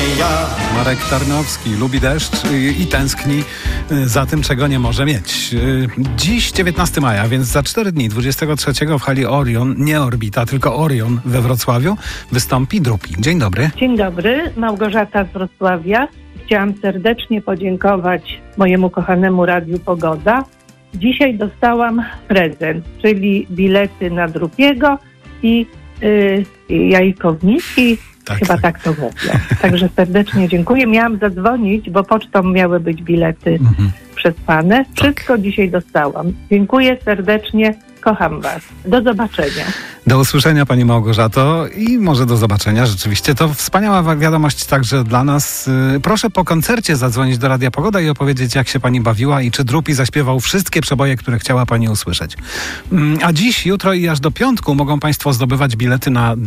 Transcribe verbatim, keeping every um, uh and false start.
ja. Marek Tarnowski lubi deszcz i tęskni za tym, czego nie może mieć. Dziś dziewiętnastego maja, więc za cztery dni, dwudziestego trzeciego w hali Orion, nie Orbita, tylko Orion we Wrocławiu, wystąpi Drupi. Dzień dobry. Dzień dobry, Małgorzata z Wrocławia. Chciałam serdecznie podziękować mojemu kochanemu Radiu Pogoda. Dzisiaj dostałam prezent, czyli bilety na Drupiego i yy, jajkowniki. Tak, Chyba tak. tak to mówię. Także serdecznie dziękuję. Miałam zadzwonić, bo pocztą miały być bilety Mhm. przespane. Wszystko dzisiaj dostałam. Dziękuję serdecznie. Kocham was. Do zobaczenia. Do usłyszenia, pani Małgorzato, i może do zobaczenia. Rzeczywiście to wspaniała wiadomość także dla nas. Proszę po koncercie zadzwonić do Radia Pogoda i opowiedzieć, jak się pani bawiła i czy Drupi zaśpiewał wszystkie przeboje, które chciała pani usłyszeć. A dziś, jutro i aż do piątku mogą państwo zdobywać bilety na